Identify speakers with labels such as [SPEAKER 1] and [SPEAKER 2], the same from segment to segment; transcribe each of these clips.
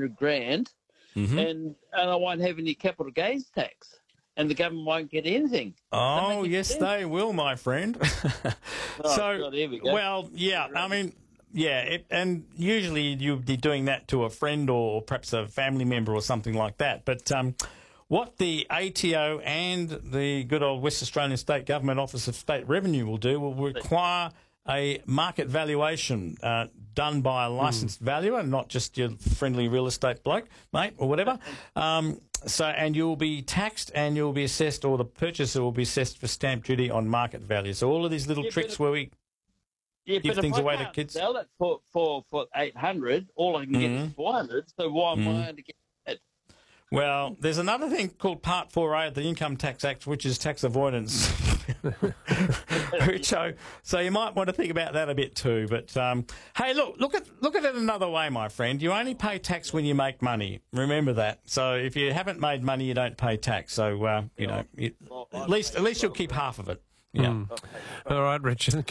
[SPEAKER 1] 800 grand, and I won't have any capital gains tax, and the government won't get anything.
[SPEAKER 2] Oh, yes, they will, my friend.
[SPEAKER 1] God, here we go.
[SPEAKER 2] Well, yeah, I mean, yeah, and usually you'd be doing that to a friend or perhaps a family member or something like that. But what the ATO and the good old West Australian State Government Office of State Revenue will do will require a market valuation done by a licensed valuer, not just your friendly real estate bloke, mate, or whatever. And you'll be taxed and you'll be assessed, or the purchaser will be assessed for stamp duty on market value. So all of these little tricks where we give things away to kids.
[SPEAKER 1] Sell it for 800, all I can get is 400. So why am I going to get that?
[SPEAKER 2] Well, there's another thing called Part 4A of the Income Tax Act, which is tax avoidance. So you might want to think about that a bit too. But hey, look at it another way, my friend. You only pay tax when you make money. Remember that. So if you haven't made money, you don't pay tax. So at least you'll keep half of it. Yeah.
[SPEAKER 3] All right, Richard.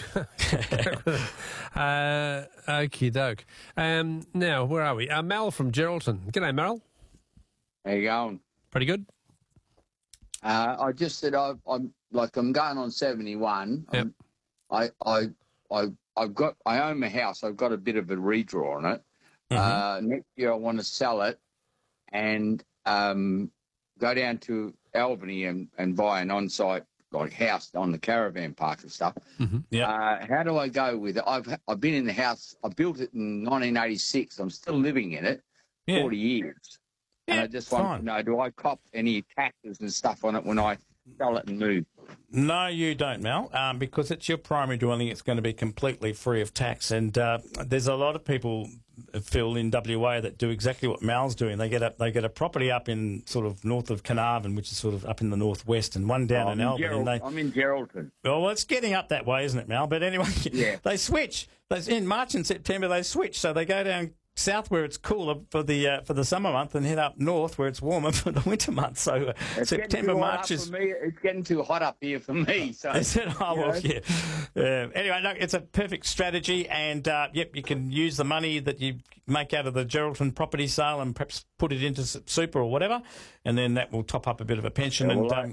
[SPEAKER 3] Okie doke. Now, where are we? Mel from Geraldton. G'day, Mel.
[SPEAKER 4] How you going?
[SPEAKER 3] Pretty good.
[SPEAKER 4] I just said I'm going on 71.
[SPEAKER 3] Yep.
[SPEAKER 4] I own my house. I've got a bit of a redraw on it. Next year I want to sell it and go down to Albany and buy an on-site house on the caravan park and stuff. How do I go with it? I've been in the house. I built it in 1986. I'm still living in it. 40 years. And I just want to know, do I cop any taxes and stuff on it when I sell it and move?
[SPEAKER 2] No, you don't, Mel, because it's your primary dwelling. It's going to be completely free of tax. And there's a lot of people, Phil, in WA that do exactly what Mel's doing. They get a property up in sort of north of Carnarvon, which is sort of up in the northwest, and one down in Albany.
[SPEAKER 4] I'm in Geraldton.
[SPEAKER 2] Well, it's getting up that way, isn't it, Mel? But anyway, they switch. In March and September, they switch. So they go down south where it's cooler for the summer month and head up north where it's warmer for the winter month. So September, March is...
[SPEAKER 4] For me, it's getting too hot up here for me. So
[SPEAKER 2] Anyway, look, it's a perfect strategy, and you can use the money that you make out of the Geraldton property sale and perhaps put it into super or whatever, and then that will top up a bit of a pension.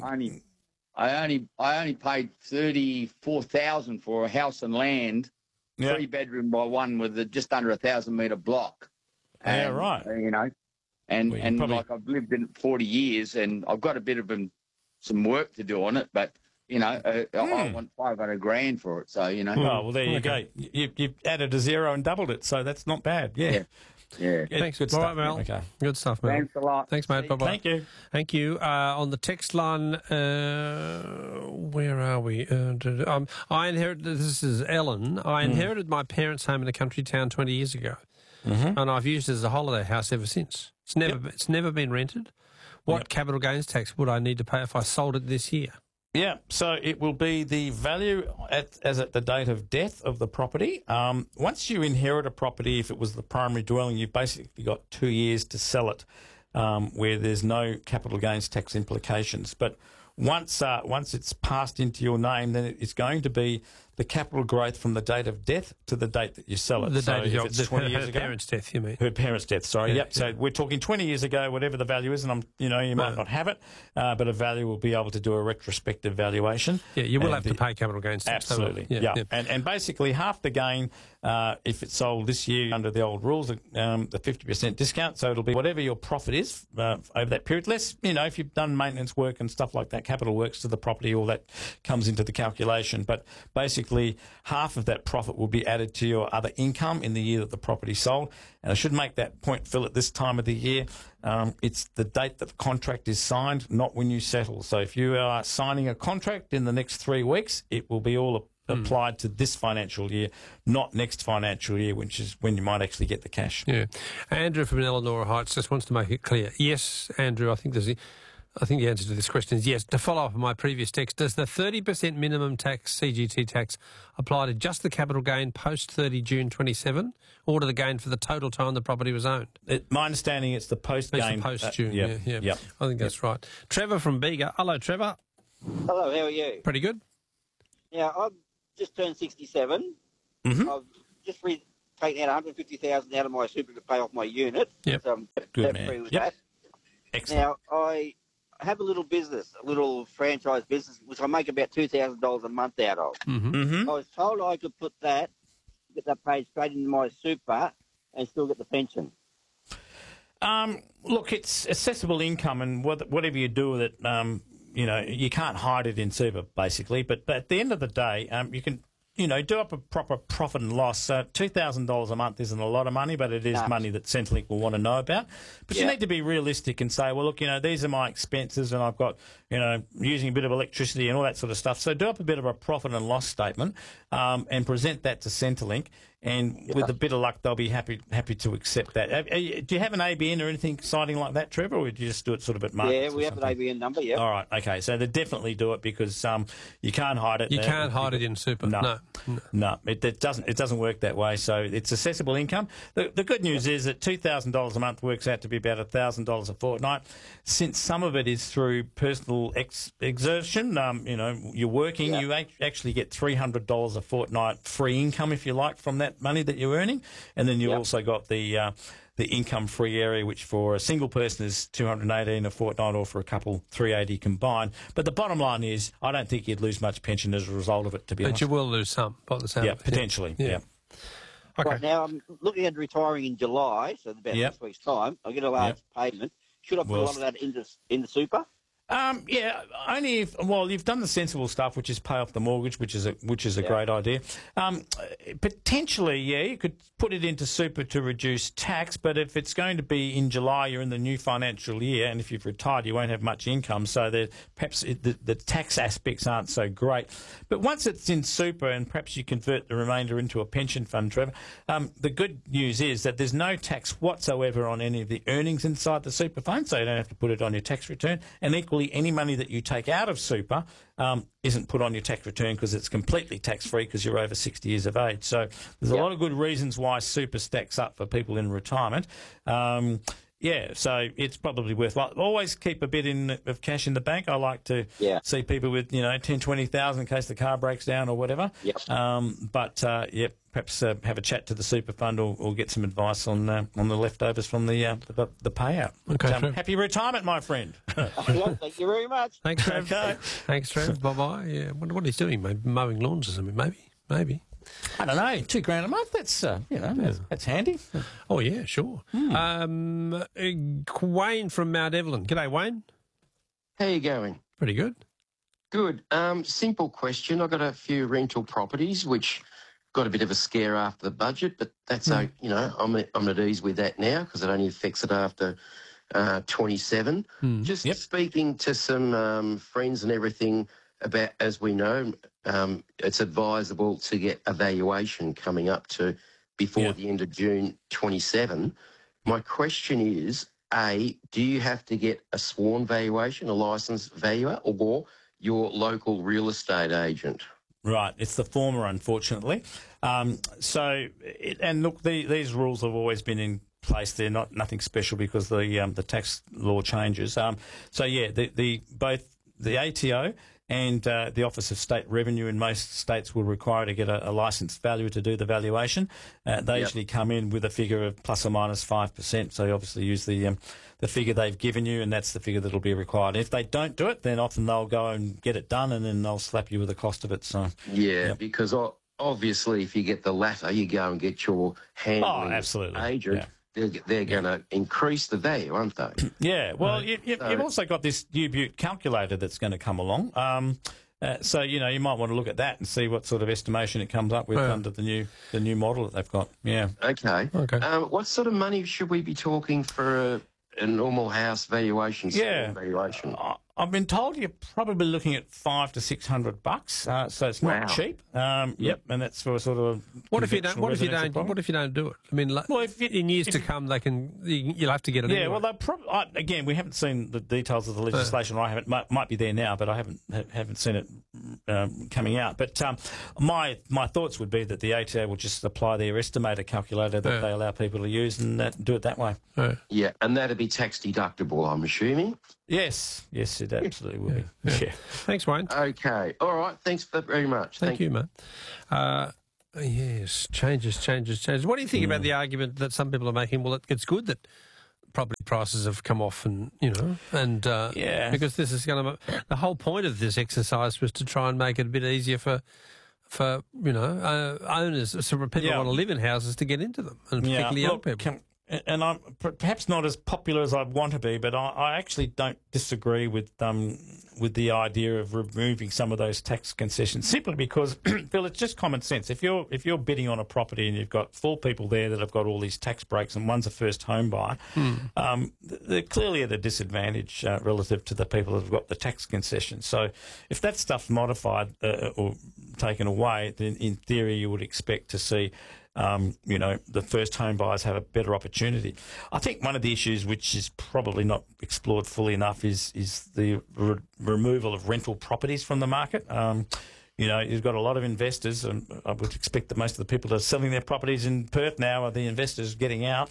[SPEAKER 4] I only paid $34,000 for a house and land. 3-bedroom by one with just under 1,000-metre block.
[SPEAKER 2] And, right.
[SPEAKER 4] I've lived in it 40 years, and I've got a bit of some work to do on it, but I want 500 grand for it. So
[SPEAKER 2] Oh, well, there you go. You've added a zero and doubled it, so that's not bad. Yeah.
[SPEAKER 3] Thanks.
[SPEAKER 2] Good
[SPEAKER 3] All
[SPEAKER 2] stuff.
[SPEAKER 3] right, Mel.
[SPEAKER 2] Okay.
[SPEAKER 3] Good stuff, Mel.
[SPEAKER 4] Thanks a lot.
[SPEAKER 3] Thanks, mate. Bye-bye.
[SPEAKER 2] Thank you.
[SPEAKER 3] On the text line, where are we? This is Ellen. I inherited my parents' home in a country town 20 years ago, and I've used it as a holiday house ever since. It's never been rented. What capital gains tax would I need to pay if I sold it this year?
[SPEAKER 2] Yeah, so it will be the value as at the date of death of the property. Once you inherit a property, if it was the primary dwelling, you've basically got 2 years to sell it, where there's no capital gains tax implications. But once it's passed into your name, then it's going to be the capital growth from the date of death to the date that you sell it.
[SPEAKER 3] The date of
[SPEAKER 2] it's 20 years ago.
[SPEAKER 3] Her parents' death, you mean?
[SPEAKER 2] Her parents' death, sorry. Yep. So we're talking 20 years ago, whatever the value is, and you might not have it, but a value will be able to do a retrospective valuation.
[SPEAKER 3] Yeah, you will have to pay capital gains tax.
[SPEAKER 2] Absolutely. Yeah. And basically half the gain if it's sold this year under the old rules, the 50% discount. So it'll be whatever your profit is over that period. Less, if you've done maintenance work and stuff like that, capital works to the property, all that comes into the calculation. But basically half of that profit will be added to your other income in the year that the property sold. And I should make that point, Phil, at this time of the year. It's the date that the contract is signed, not when you settle. So if you are signing a contract in the next 3 weeks, it will be all applied to this financial year, not next financial year, which is when you might actually get the cash.
[SPEAKER 3] Yeah. Andrew from Eleanor Heights just wants to make it clear. Yes, Andrew, I think the answer to this question is yes. To follow up on my previous text, does the 30% minimum tax, CGT tax, apply to just the capital gain post 30 June 27 or to the gain for the total time the property was owned?
[SPEAKER 2] My understanding it's the post-gain.
[SPEAKER 3] It's the post-June,
[SPEAKER 2] yeah.
[SPEAKER 3] I think that's right. Trevor from Bega. Hello, Trevor.
[SPEAKER 5] Hello, how are you?
[SPEAKER 3] Pretty good.
[SPEAKER 5] Yeah, I've just turned 67.
[SPEAKER 2] Mm-hmm.
[SPEAKER 5] I've just taken out 150,000 out of my super to pay off my unit.
[SPEAKER 3] Yep.
[SPEAKER 5] So I'm
[SPEAKER 2] Good
[SPEAKER 5] debt-free
[SPEAKER 2] man.
[SPEAKER 5] with
[SPEAKER 2] Yep.
[SPEAKER 5] that.
[SPEAKER 2] Excellent.
[SPEAKER 5] Now, I have a little business, a little franchise business, which I make about $2,000 a month out of.
[SPEAKER 2] Mm-hmm.
[SPEAKER 5] I was told I could get that paid straight into my super and still get the pension.
[SPEAKER 2] Look, it's accessible income, and whatever you do with it, you can't hide it in super, basically. But at the end of the day, you can, do up a proper profit and loss. $2,000 a month isn't a lot of money, but it is money that Centrelink will want to know about. But you need to be realistic and say, well, look, these are my expenses, and I've got, using a bit of electricity and all that sort of stuff. So do up a bit of a profit and loss statement and present that to Centrelink. And with a bit of luck, they'll be happy to accept that. Do you have an ABN or anything exciting like that, Trevor, or would you just do it sort of at markets?
[SPEAKER 5] Yeah, we have an ABN number, yeah.
[SPEAKER 2] All right, okay. So they definitely do it because you can't hide it.
[SPEAKER 3] You can't hide it in super.
[SPEAKER 2] No, it doesn't work that way. So it's accessible income. The good news is that $2,000 a month works out to be about $1,000 a fortnight. Since some of it is through personal exertion, you're working, you actually get $300 a fortnight free income, if you like, from that money that you're earning, and then you also got the income-free area, which for a single person is $218 a fortnight, or for a couple $380 combined. But the bottom line is, I don't think you'd lose much pension as a result of it, to be honest.
[SPEAKER 3] But you will lose some, by the sound of it.
[SPEAKER 2] Potentially. Yeah.
[SPEAKER 3] Okay.
[SPEAKER 5] Right, now I'm looking at retiring in July, so about 6 weeks' time. I'll get a large payment. Should I put a lot of that into super?
[SPEAKER 2] Only if you've done the sensible stuff, which is pay off the mortgage, which is a great idea. Potentially, you could put it into super to reduce tax, but if it's going to be in July, you're in the new financial year, and if you've retired, you won't have much income, so perhaps the tax aspects aren't so great. But once it's in super, and perhaps you convert the remainder into a pension fund, Trevor, the good news is that there's no tax whatsoever on any of the earnings inside the super fund, so you don't have to put it on your tax return, and equally, any money that you take out of super isn't put on your tax return because it's completely tax-free because you're over 60 years of age. So there's a lot of good reasons why super stacks up for people in retirement. So it's probably worthwhile. Always keep a bit of cash in the bank. I like to see people with, 10, 20,000 in case the car breaks down or whatever. Perhaps have a chat to the super fund or get some advice on the leftovers from the payout.
[SPEAKER 3] Okay,
[SPEAKER 2] happy retirement, my friend.
[SPEAKER 5] Thank you very much.
[SPEAKER 3] Thanks, Trev.
[SPEAKER 2] Okay.
[SPEAKER 3] Thanks, Trev. Bye-bye. Yeah, what he's doing, maybe mowing lawns or something, maybe.
[SPEAKER 2] I don't know, $2,000 a month, that's handy.
[SPEAKER 3] Oh, yeah, sure. Wayne from Mount Evelyn. G'day, Wayne.
[SPEAKER 6] How you going?
[SPEAKER 3] Pretty good.
[SPEAKER 6] Good. Simple question. I've got a few rental properties which got a bit of a scare after the budget, but that's I'm at ease with that now because it only affects it after 27. Just speaking to some friends and everything about, as we know, it's advisable to get a valuation coming up to before the end of June 27. My question is, A, do you have to get a sworn valuation, a licensed valuer, or your local real estate agent?
[SPEAKER 2] Right, it's the former, unfortunately. These rules have always been in place. They're nothing special because the tax law changes. Both the ATO and the Office of State Revenue in most states will require to get a licensed valuer to do the valuation. They usually come in with a figure of plus or minus 5%. So you obviously use the figure they've given you, and that's the figure that will be required. If they don't do it, then often they'll go and get it done, and then they'll slap you with the cost of it. So
[SPEAKER 6] because obviously if you get the latter, you go and get your handling agent.
[SPEAKER 2] Yeah.
[SPEAKER 6] They're going to increase the value, aren't they?
[SPEAKER 2] Yeah. Well, you've also got this U-Butte calculator that's going to come along. So you might want to look at that and see what sort of estimation it comes up with under the new model that they've got. Yeah.
[SPEAKER 6] Okay. What sort of money should we be talking for a normal house valuation? Valuation.
[SPEAKER 2] I've been told you're probably looking at $500 to $600, so it's not cheap. And that's for sort of.
[SPEAKER 3] What if you don't do it? I mean, in years to come, you'll have to get it.
[SPEAKER 2] Yeah, well, again, we haven't seen the details of the legislation. I haven't. Might be there now, but I haven't seen it coming out. But my thoughts would be that the ATO will just apply their estimator calculator that they allow people to use and do it that way.
[SPEAKER 6] Yeah, and that'd be tax deductible, I'm assuming.
[SPEAKER 2] Yes, it absolutely will be. Yeah.
[SPEAKER 3] Thanks, Wayne.
[SPEAKER 6] Okay. All right. Thanks very much.
[SPEAKER 3] Thank you, mate. Yes, changes. What do you think about the argument that some people are making? Well, it's good that property prices have come off, and because this is going to. The whole point of this exercise was to try and make it a bit easier for owners, so people who want to live in houses to get into them, and particularly young people.
[SPEAKER 2] And I'm perhaps not as popular as I want to be, but I actually don't disagree with the idea of removing some of those tax concessions, simply because, Phil, it's just common sense. If you're bidding on a property and you've got 4 people there that have got all these tax breaks and one's a first home buyer, they're clearly at a disadvantage relative to the people that have got the tax concessions. So if that stuff's modified or taken away, then in theory you would expect to see the first home buyers have a better opportunity. I think one of the issues, which is probably not explored fully enough, is the removal of rental properties from the market. You've got a lot of investors, and I would expect that most of the people that are selling their properties in Perth now are the investors getting out.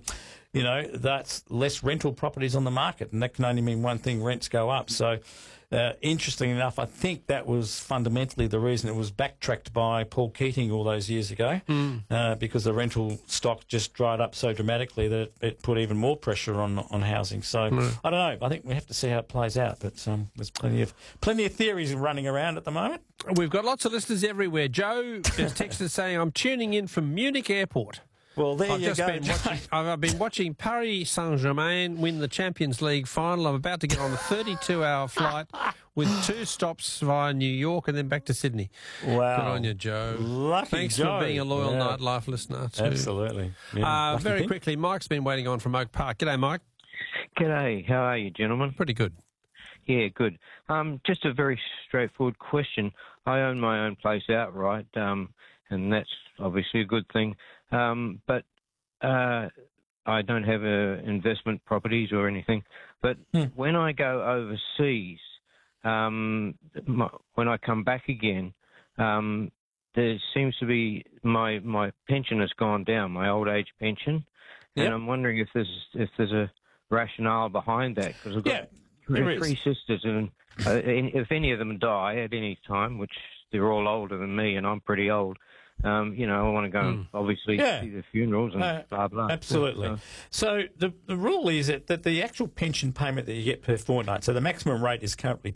[SPEAKER 2] That's less rental properties on the market, and that can only mean one thing: rents go up. So, interesting enough, I think that was fundamentally the reason it was backtracked by Paul Keating all those years ago, because the rental stock just dried up so dramatically that it put even more pressure on housing. So I don't know. I think we have to see how it plays out. But there's plenty of theories running around at the moment.
[SPEAKER 3] We've got lots of listeners everywhere. Joe is texted saying, "I'm tuning in from Munich Airport."
[SPEAKER 2] Well, you go.
[SPEAKER 3] I've been watching Paris Saint-Germain win the Champions League final. I'm about to get on a 32-hour flight with 2 stops via New York and then back to Sydney.
[SPEAKER 2] Wow.
[SPEAKER 3] Good on you, Joe.
[SPEAKER 2] Lucky
[SPEAKER 3] Thanks
[SPEAKER 2] Joe.
[SPEAKER 3] for being a loyal Nightlife listener, too.
[SPEAKER 2] Absolutely. Yeah.
[SPEAKER 3] Very quickly, Mike's been waiting on from Oak Park. G'day, Mike.
[SPEAKER 7] G'day. How are you, gentlemen?
[SPEAKER 3] Pretty good.
[SPEAKER 7] Yeah, good. Just a very straightforward question. I own my own place outright, and that's obviously a good thing. But I don't have investment properties or anything. But when I go overseas, when I come back again, there seems to be my pension has gone down, my old age pension, and I'm wondering if there's a rationale behind that, because I've got three sisters, and if any of them die at any time, which they're all older than me, and I'm pretty old. I want to go and obviously see the funerals and blah, blah.
[SPEAKER 2] Absolutely. So the rule is that the actual pension payment that you get per fortnight, so the maximum rate is currently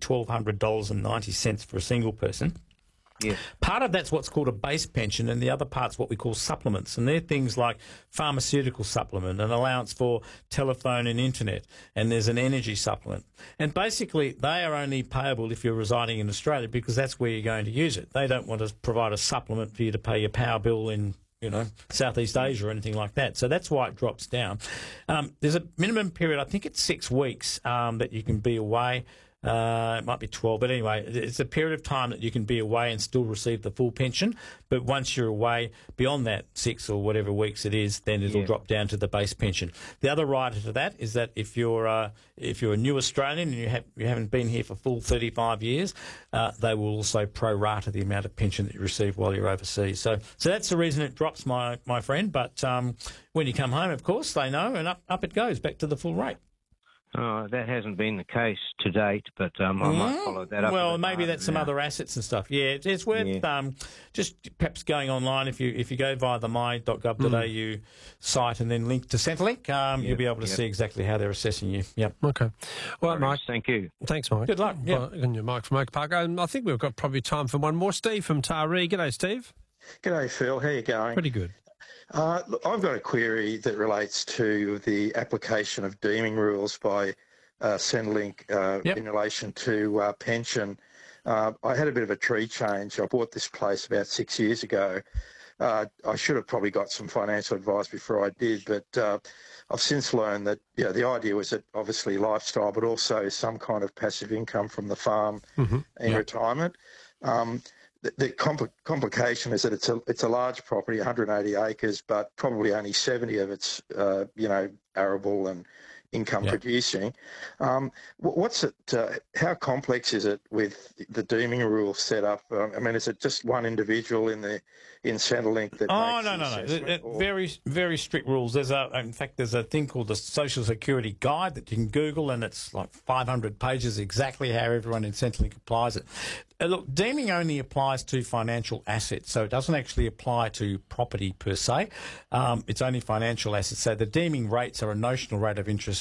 [SPEAKER 2] $1,200.90 for a single person.
[SPEAKER 7] Yes.
[SPEAKER 2] Part of that's what's called a base pension, and the other part's what we call supplements. And they're things like pharmaceutical supplement, an allowance for telephone and internet, and there's an energy supplement. And basically, they are only payable if you're residing in Australia, because that's where you're going to use it. They don't want to provide a supplement for you to pay your power bill in Southeast Asia or anything like that. So that's why it drops down. There's a minimum period, I think it's 6 weeks, that you can be away. It might be 12, but anyway, it's a period of time that you can be away and still receive the full pension. But once you're away beyond that 6 or whatever weeks it is, then it'll drop down to the base pension. The other rider to that is that if you're a new Australian and you haven't been here for full 35 years, they will also pro-rata the amount of pension that you receive while you're overseas. So that's the reason it drops, my friend. But when you come home, of course, they know, and up it goes back to the full rate.
[SPEAKER 7] That hasn't been the case to date, but I might follow that up.
[SPEAKER 2] Well, maybe that's some other assets and stuff. Yeah, it's worth just perhaps going online. If you go via the my.gov.au site and then link to Centrelink, you'll be able to see exactly how they're assessing you. Yep.
[SPEAKER 3] Okay. All right, Mike.
[SPEAKER 7] Thank you.
[SPEAKER 3] Thanks, Mike.
[SPEAKER 2] Good luck. Yeah.
[SPEAKER 3] Mike from Oak Park. I think we've got probably time for one more. Steve from Taree. G'day, Steve.
[SPEAKER 8] G'day, Phil. How you going?
[SPEAKER 3] Pretty good.
[SPEAKER 8] Look, I've got a query that relates to the application of deeming rules by Centrelink in relation to pension. I had a bit of a tree change. I bought this place about 6 years ago. I should have probably got some financial advice before I did, but I've since learned that the idea was that obviously lifestyle, but also some kind of passive income from the farm in retirement. The complication is that it's a large property, 180 acres, but probably only 70 of it's arable and income producing. What's it? How complex is it with the deeming rule set up? I mean, is it just one individual in Centrelink that?
[SPEAKER 2] No. Very, very strict rules. In fact, there's a thing called the Social Security Guide that you can Google, and it's like 500 pages exactly how everyone in Centrelink applies it. Look, deeming only applies to financial assets, so it doesn't actually apply to property per se. It's only financial assets. So the deeming rates are a notional rate of interest